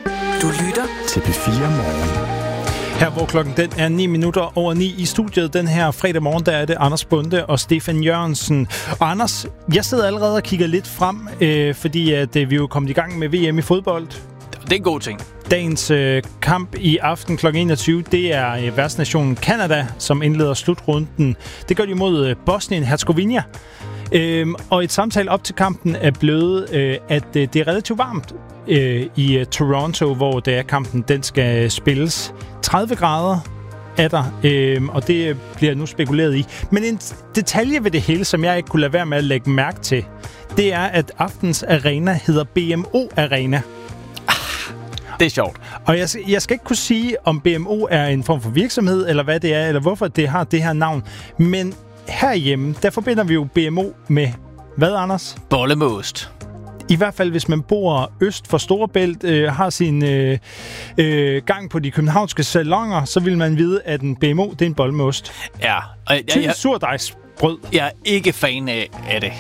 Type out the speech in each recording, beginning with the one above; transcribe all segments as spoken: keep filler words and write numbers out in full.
Du lytter til P fire Morgen. Her hvor klokken den er ni minutter over ni i studiet den her fredag morgen, der er det Anders Bonde og Stefan Jørgensen. Og Anders, jeg sidder allerede og kigger lidt frem, øh, fordi at, øh, vi er jo kommet i gang med V M i fodbold. Det er en god ting. Dagens øh, kamp i aften klokken enogtyve, det er øh, værtsnationen Canada, som indleder slutrunden. Det gør de mod øh, Bosnien-Herzegovina. Øhm, og et samtale op til kampen er blevet, øh, at øh, det er relativt varmt øh, i øh, Toronto, hvor det er kampen, den skal spilles. tredive grader er der, øh, og det bliver nu spekuleret i. Men en detalje ved det hele, som jeg ikke kunne lade være med at lægge mærke til, det er, at aftens arena hedder B M O Arena. Det er sjovt. Og jeg, jeg skal ikke kunne sige, om B M O er en form for virksomhed, eller hvad det er, eller hvorfor det har det her navn. Men herhjemme, der forbinder vi jo B M O med, hvad, Anders? Bolle med ost. I hvert fald, hvis man bor øst for Storebælt, øh, har sin øh, øh, gang på de københavnske salonger, så vil man vide, at en B M O, det er en bolle med ost. Ja. Og jeg, Til jeg, surdejsbrød. jeg er ikke fan af, af det.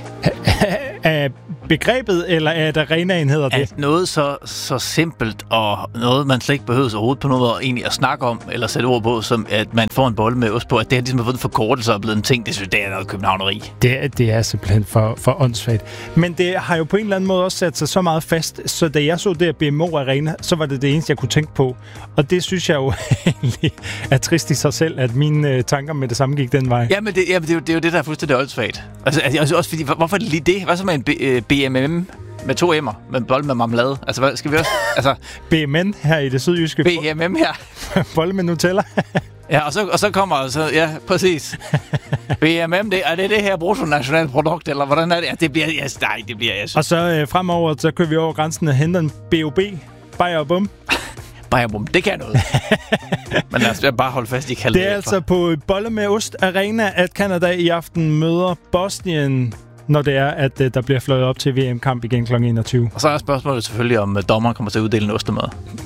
Af begrebet, eller af at arenaen hedder det? At noget så, så simpelt, og noget, man slet ikke behøver overhovedet på noget egentlig at snakke om, eller sætte ord på, som at man får en bolle med ost på, at det har ligesom fået en forkortelse og blevet en ting, det synes det er noget københavneri. Det er, det er simpelthen for, for åndssvagt. Men det har jo på en eller anden måde også sat sig så meget fast, så da jeg så det B M O Arena, så var det det eneste, jeg kunne tænke på. Og det synes jeg jo egentlig er trist i sig selv, at mine øh, tanker med det samme gik den vej. Jamen, det, jamen det, er, jo, det er jo det, der er fuldstændig åndssvagt. Altså, altså, også fordi, hvorfor er det lige det? Hvad så med en B, øh, B M M med to M'er, med en bolle med marmelade? Altså, hvad skal vi også? Altså, B M N her i det sydjyske. B M M her. Bolle med Nutella. Ja, og så, og så kommer så, ja, præcis. B M M, det, er det det her bruttonationalprodukt, eller hvordan er det? Ja, det bliver, ja, nej, det bliver, jeg synes. Og så øh, fremover, så kører vi over grænsen og henter en B O B. Bajer og bum. Bajer bum, det kan noget. Men lad os bare holde fast i kaldet. Det er altså på Bolle med Ost Arena, at Canada i aften møder Bosnien, når det er, at uh, der bliver fløjet op til V M-kamp igen klokken enogtyve. Og så er spørgsmålet selvfølgelig, om uh, dommeren kommer til at uddele en ostemad.